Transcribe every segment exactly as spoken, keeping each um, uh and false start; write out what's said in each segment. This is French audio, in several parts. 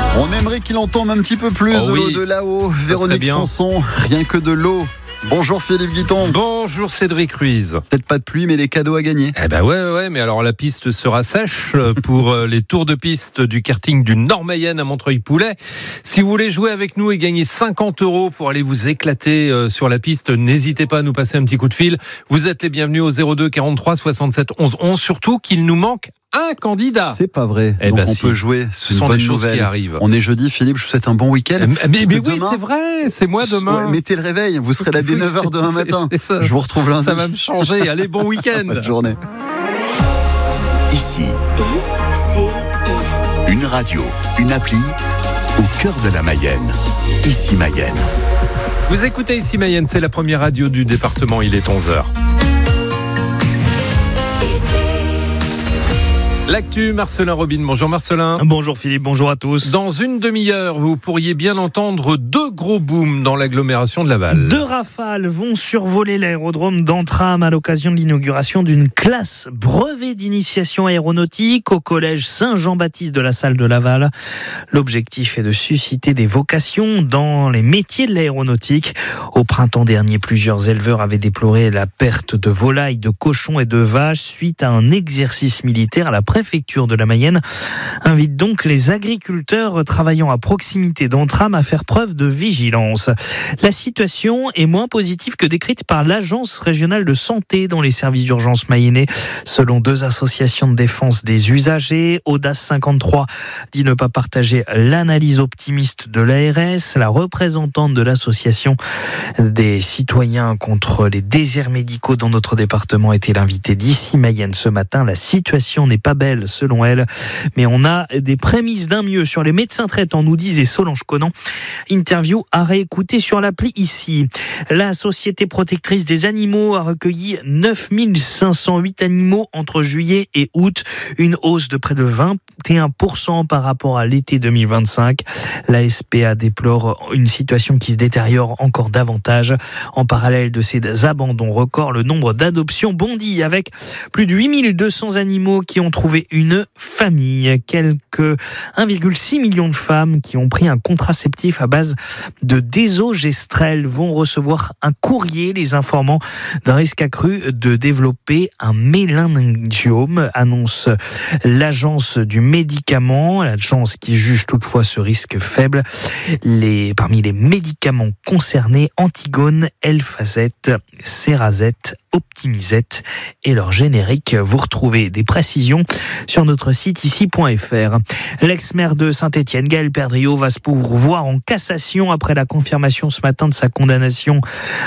On aimerait qu'il entende un petit peu plus oh de oui. l'eau de là-haut. Véronique Sanson, rien que de l'eau. Bonjour Philippe Guiton. Bonjour Cédric Ruiz. Peut-être pas de pluie, mais des cadeaux à gagner. Eh ben ouais, ouais, mais alors la piste sera sèche pour les tours de piste du karting du Nord-Mayenne à Montreuil-Poulet. Si vous voulez jouer avec nous et gagner cinquante euros pour aller vous éclater sur la piste, n'hésitez pas à nous passer un petit coup de fil. Vous êtes les bienvenus au zéro deux quarante-trois soixante-sept onze onze. Surtout qu'il nous manque un candidat. C'est pas vrai. Eh Donc ben on si. peut jouer. Ce sont des choses qui arrivent. On est jeudi, Philippe. Je vous souhaite un bon week-end. Mais, mais, mais oui, demain, c'est vrai. C'est moi demain. Ouais, mettez le réveil. Vous serez là dès neuf heures demain matin. C'est, c'est Je vous retrouve lundi. Ça va me changer. Allez, bon week-end. Bonne journée. Ici, une radio, une appli au cœur de la Mayenne. Ici Mayenne. Vous écoutez Ici Mayenne, c'est la première radio du département. Il est onze heures. L'actu, Marcelin Robin. Bonjour Marcelin. Bonjour Philippe, bonjour à tous. Dans une demi-heure, vous pourriez bien entendre deux gros booms dans l'agglomération de Laval. Deux rafales vont survoler l'aérodrome d'Entram à l'occasion de l'inauguration d'une classe brevet d'initiation aéronautique au collège Saint-Jean-Baptiste de la Salle de Laval. L'objectif est de susciter des vocations dans les métiers de l'aéronautique. Au printemps dernier, plusieurs éleveurs avaient déploré la perte de volailles, de cochons et de vaches suite à un exercice militaire à la préfecture de la Mayenne invite donc les agriculteurs travaillant à proximité d'Entram à faire preuve de vigilance. La situation est moins positive que décrite par l'Agence régionale de santé dans les services d'urgence mayennais. Selon deux associations de défense des usagers, Audace cinquante-trois dit ne pas partager l'analyse optimiste de l'A R S. La représentante de l'association des citoyens contre les déserts médicaux dans notre département était l'invitée d'Ici Mayenne ce matin. La situation n'est pas belle selon elle, mais on a des prémices d'un mieux sur les médecins traitants, nous disait Solange Conan. Interview à réécouter sur l'appli ici. La Société protectrice des animaux a recueilli neuf mille cinq cent huit animaux entre juillet et août, une hausse de près de vingt et un pour cent par rapport à l'été deux mille vingt-cinq. La S P A déplore une situation qui se détériore encore davantage. En parallèle de ces abandons records, le nombre d'adoptions bondit avec plus de huit mille deux cents animaux qui ont trouvé une famille. Quelques un virgule six million de femmes qui ont pris un contraceptif à base de désogestrel vont recevoir un courrier les informant d'un risque accru de développer un méningiome, annonce l'agence du médicament, l'agence qui juge toutefois ce risque faible. Les, parmi les médicaments concernés, Antigone, Elfazette, Cerazette, Optimisette et leur générique. Vous retrouvez des précisions sur notre site ici point f r. L'ex-maire de Saint-Étienne, Gaël Perdriau, va se pourvoir en cassation après la confirmation ce matin de sa condamnation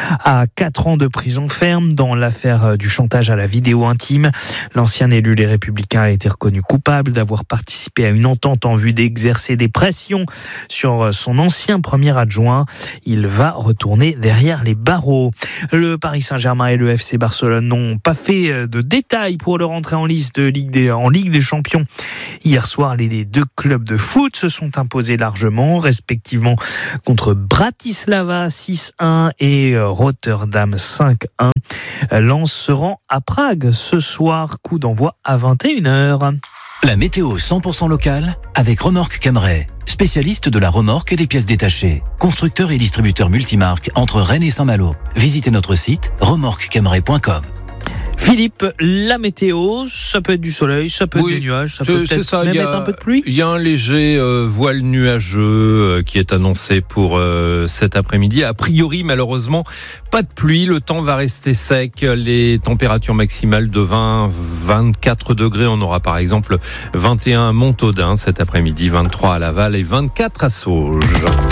à quatre ans de prison ferme dans l'affaire du chantage à la vidéo intime. L'ancien élu Les Républicains a été reconnu coupable d'avoir participé à une entente en vue d'exercer des pressions sur son ancien premier adjoint. Il va retourner derrière les barreaux. Le Paris Saint-Germain et le F C Barcelone n'ont pas fait de détails pour leur entrée en liste de Ligue des, en Ligue des Champions. Hier soir, les deux clubs de foot se sont imposés largement, respectivement contre Bratislava six un et Rotterdam cinq un. Lens se rend à Prague ce soir, coup d'envoi à vingt et une heures. La météo cent pour cent locale avec Remorque Camray. Spécialiste de la remorque et des pièces détachées. Constructeur et distributeur multimarque entre Rennes et Saint-Malo. Visitez notre site remorque camray point com. Philippe, la météo, ça peut être du soleil, ça peut oui, être des nuages, ça c'est, peut peut-être ça, même a, être un peu de pluie. Il y a un léger euh, voile nuageux euh, qui est annoncé pour euh, cet après-midi. A priori, malheureusement, pas de pluie. Le temps va rester sec. Les températures maximales de vingt à vingt-quatre degrés. On aura par exemple vingt et un à Montaudin cet après-midi, vingt-trois à Laval et vingt-quatre à Sauges.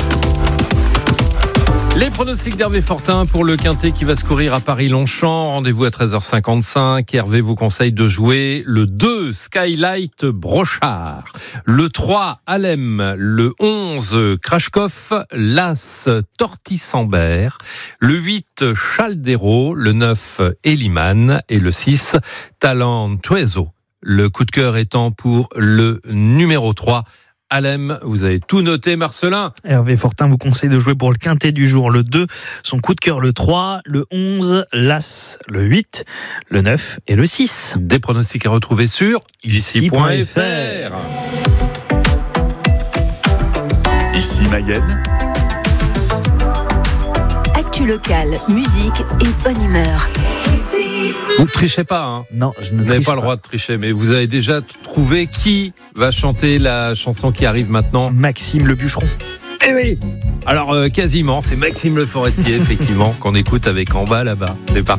Les pronostics d'Hervé Fortin pour le Quintet qui va se courir à Paris-Longchamp. Rendez-vous à treize heures cinquante-cinq. Hervé vous conseille de jouer le deux, Skylight Brochard. Le trois, Alem. Le onze, Krashkov. L'As, Tortissambert. Le huit, Chaldero. Le neuf, Eliman. Et le six, Talent Tueso. Le coup de cœur étant pour le numéro trois, Alem. Vous avez tout noté, Marcelin. Hervé Fortin vous conseille de jouer pour le quintet du jour, le deux, son coup de cœur le trois, le onze, l'As, le huit, le neuf et le six. Des pronostics à retrouver sur ici point f r. Mayenne. Actu locale, musique et bonne humeur. Vous ne trichez pas, hein. Non, je ne Vous n'avez triche pas le droit de tricher, mais vous avez déjà trouvé qui va chanter la chanson qui arrive maintenant. Maxime le bûcheron. Eh oui. Alors euh, quasiment, c'est Maxime Le Forestier, effectivement, qu'on écoute avec En bas là-bas. C'est parti.